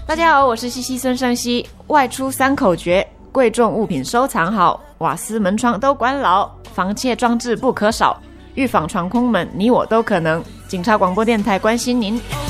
大家好，我是西西孙胜熙。外出3口诀：贵重物品收藏好，瓦斯门窗都关牢，防窃装置不可少，预防闯空门，你我都可能。警察广播电台关心您。